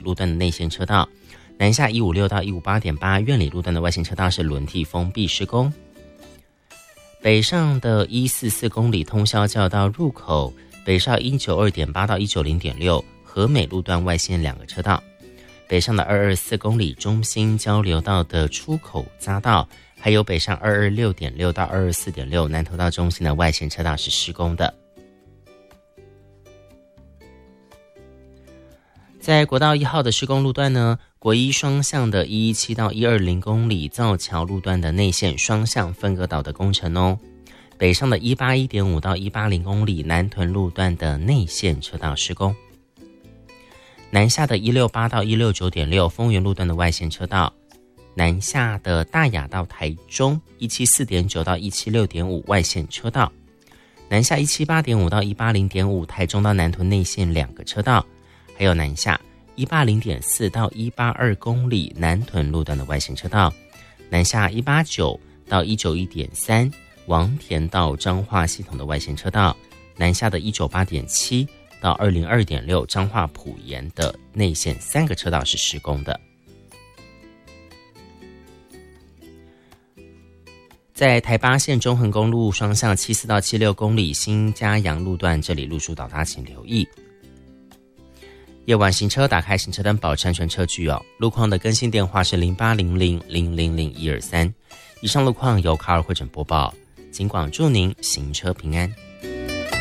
路段的内线车道，南下156到158.8苑里路段的外线车道是轮替封闭施工。北上的144公里通霄交流道入口，北上192.8到190.6和美路段外线2个车道，北上的224公里中心交流道的出口匝道，还有北上226.6到224.6南投到中心的外线车道是施工的。在国道1号的施工路段呢，国一双向的117到120公里造桥路段的内线双向分隔岛的工程哦。北上的181.5到180公里南屯路段的内线车道施工。南下的168到169.6丰原路段的外线车道，南下的大雅到台中174.9到176.5外线车道，南下178.5到180.5台中到南屯内线2个车道，还有南下180.4到182公里南屯路段的外线车道，南下189到191.3王田到彰化系统的外线车道，南下的198.7到202.6彰化埔盐的内线3个车道是施工的。在台八线中横公路双向74到76公里新嘉阳路段，这里路树倒塌请留意。夜晚行车打开行车灯，保持安全车距哦。路况的更新电话是0800000123。以上路况由卡尔会诊播报，尽管祝您行车平安。